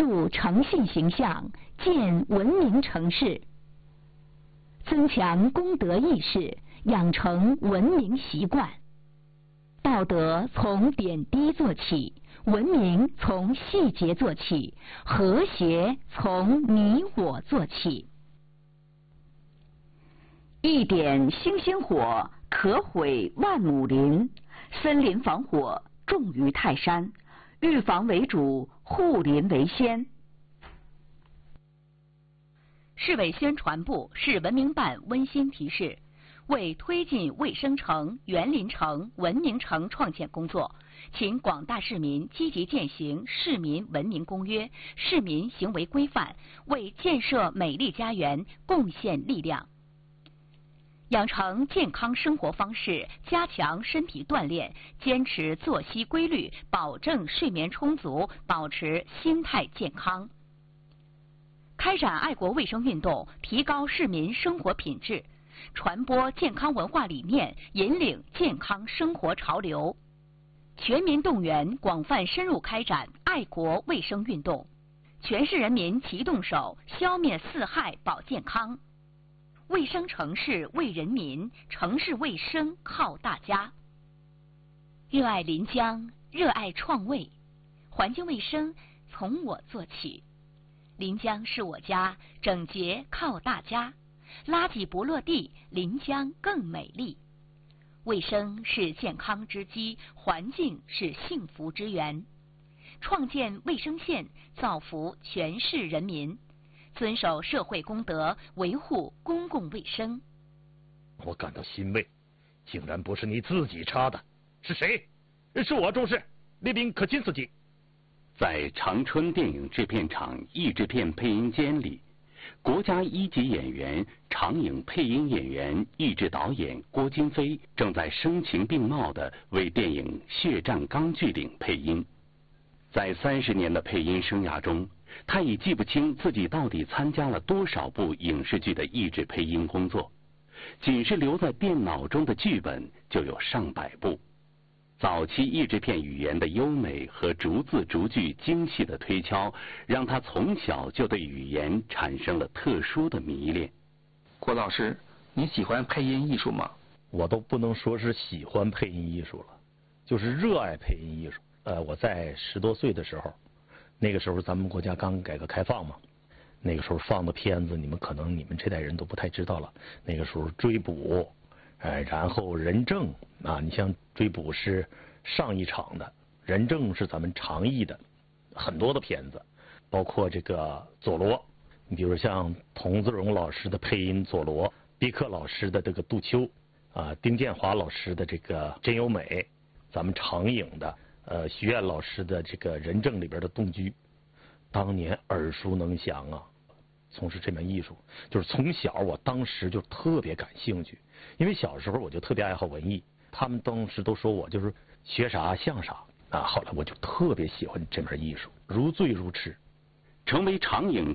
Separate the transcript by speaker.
Speaker 1: 塑诚信形象，建文明城市，增强公德意识，养成文明习惯。道德从点滴做起，文明从细节做起，和谐从你我做起。一点星星火，可毁万亩林。森林防火重于泰山，预防为主，护林为先。市委宣传部、市文明办温馨提示：为推进卫生城、园林城、文明城创建工作，请广大市民积极践行《市民文明公约》《市民行为规范》，为建设美丽家园贡献力量。养成健康生活方式，加强身体锻炼，坚持作息规律，保证睡眠充足，保持心态健康。开展爱国卫生运动，提高市民生活品质，传播健康文化理念，引领健康生活潮流。全民动员，广泛深入开展爱国卫生运动，全市人民齐动手，消灭四害保健康。卫生城市为人民，城市卫生靠大家。热爱临江，热爱创卫，环境卫生从我做起。临江是我家，整洁靠大家。垃圾不落地，临江更美丽。卫生是健康之基，环境是幸福之源。创建卫生县，造福全市人民。遵守社会公德，维护公共卫生。
Speaker 2: 我感到欣慰，竟然不是你自己插的，是谁？是我中士列宾可钦斯基。
Speaker 3: 在长春电影制片厂译制片配音间里，国家一级演员、长影配音演员、译制导演郭京飞正在声情并茂地为电影《血战钢锯岭》配音。在30年的配音生涯中，他已记不清自己到底参加了多少部影视剧的译制配音工作，仅是留在电脑中的剧本就有上百部。早期译制片语言的优美和逐字逐句精细的推敲，让他从小就对语言产生了特殊的迷恋。
Speaker 4: 郭老师，你喜欢配音艺术吗？
Speaker 2: 我都不能说是喜欢配音艺术了，就是热爱配音艺术。我在10多岁的时候，那个时候咱们国家刚改革开放嘛，那个时候放的片子，你们这代人都不太知道了。那个时候追捕，然后人证啊，你像追捕是上一场的，人证是咱们常译的，很多的片子，包括这个佐罗，你比如像童自荣老师的配音佐罗，毕克老师的这个杜秋，丁建华老师的这个真由美，咱们常影的。徐燕老师的这个人证里边的动居，当年耳熟能详啊。从事这门艺术，就是从小我当时就特别感兴趣，因为小时候我就特别爱好文艺，他们当时都说我就是学啥像啥啊。后来我就特别喜欢这门艺术，如醉如痴。
Speaker 3: 成为长影